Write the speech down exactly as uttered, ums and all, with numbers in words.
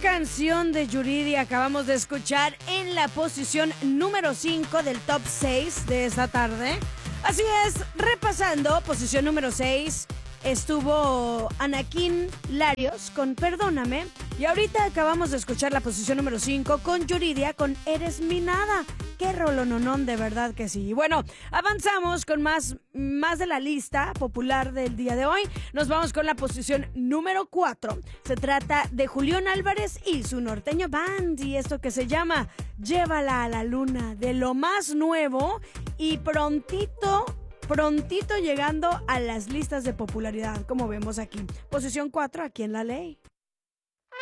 canción de Yuridia acabamos de escuchar en la posición número cinco del top seis de esta tarde. Así es, repasando, posición número seis estuvo Anakin Larios con Perdóname. Y ahorita acabamos de escuchar la posición número cinco con Yuridia con Eres mi nada. Qué rolononón, de verdad que sí. Bueno, avanzamos con más, más de la lista popular del día de hoy. Nos vamos con la posición número cuatro. Se trata de Julián Álvarez y su Norteño Band. Y esto que se llama Llévala a la Luna, de lo más nuevo y prontito... prontito llegando a las listas de popularidad, como vemos aquí. Posición cuatro, aquí en La Ley.